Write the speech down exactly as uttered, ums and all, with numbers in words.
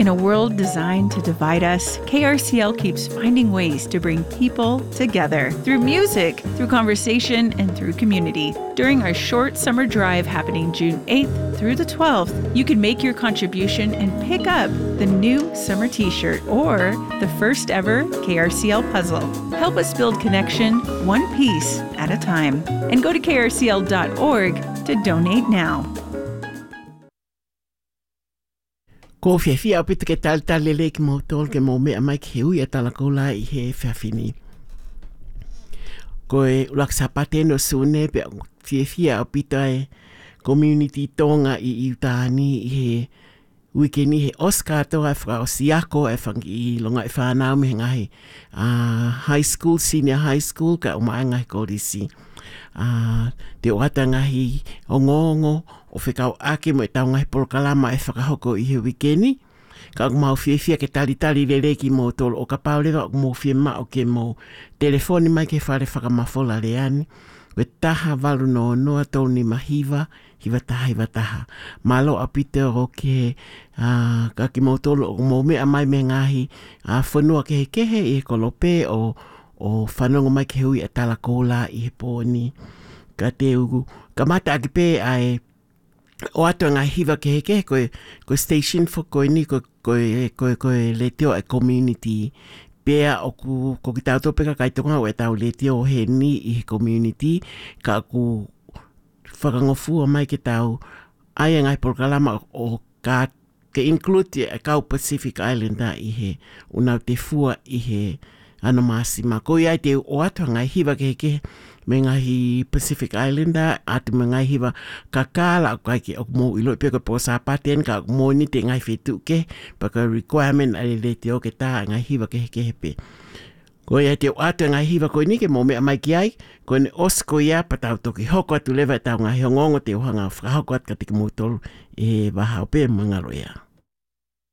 In a world designed to divide us, K R C L keeps finding ways to bring people together through music, through conversation, and through community. During our short summer drive happening June eighth through the twelfth, you can make your contribution and pick up the new summer t-shirt or the first ever K R C L puzzle. Help us build connection one piece at a time. And go to K R C L dot org to donate now. Ko fia fia apita ke tal tal lele ki mo tol ke mo me mai ke hui atala ko la I he fafini. Ko e ulak sapate no sune pe fia fia apita e community tonga I Iutani I he wikeni he Oscar to e fra osiako e fangi longa e whanau me ngahi uh, high school, senior high school ka umai ngahi korisi. Uh, te oata ngahi o ngongo o whekau ake mo e tau ngahi polokalama e whakahoko I he wikeni. Ka aku mau fie fie ke tali tali lele ki mo tolo o ka paulewa aku mo fie ma o ke mo telefoni mai ke whare whakamafola leani. We taha walu no noa tau ni mahiva, hiva taha, hiva taha. Malo apite o ke uh, ka ki mo tolo o mo mea mai me ngahi uh, whanua ke he kehe I he kolope o o whanonga mai ke hui a tala kola I he pōni. Ka te ugu, ka mata aki pē ai o ato ngā hiva ke he ke koe, koe station for koe ni, koe, koe, koe, koe le teo a community. Pea o ku, ko ki tau topeka kai tonga o e tau le teo he ni I he community, ka ku whakangofua mai ke tau ai ngai polokalama o ka ke include e kau Pacific Islander I he unau te fua I he ano masima. Ko iai te o ato ngai hiva ke ke me ngahi Pacific Islander atu me ngai hiva kakala kai ke o mo ilo pe ko posa paten ka mo ni te ngai fitu ke pa ka requirement ale le te o ke ta ngai hiva ke ke pe. Ko iai te o ato ngai hiva ko ni ke mo me mai ki ai ko ne osko ia pa tau toki hoko atu leva tau ngai hongongo te o hanga hoko at ka te mo tolu e baha pe mangaro ia.